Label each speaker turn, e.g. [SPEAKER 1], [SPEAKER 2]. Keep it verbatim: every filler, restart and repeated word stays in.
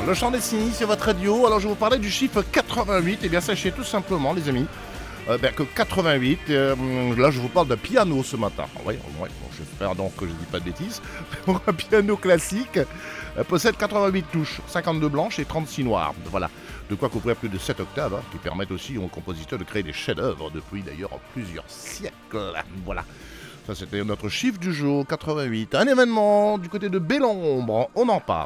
[SPEAKER 1] Le Chant des Cyniques, c'est votre radio. Alors je vais vous parler du chiffre quatre-vingt-huit. Et bien sachez tout simplement, les amis, euh, ben, que quatre-vingt-huit, euh, là je vous parle de piano ce matin. Oui, ouais, bon, j'espère donc que je ne dis pas de bêtises. Un piano classique euh, possède quatre-vingt-huit touches, cinquante-deux blanches et trente-six noires. Voilà, de quoi couvrir plus de sept octaves, hein, qui permettent aussi aux compositeurs de créer des chefs-d'œuvre depuis d'ailleurs plusieurs siècles. Voilà. Ça, c'était notre chiffre du jour, quatre-vingt-huit. Un événement du côté de Bélombre, on en parle.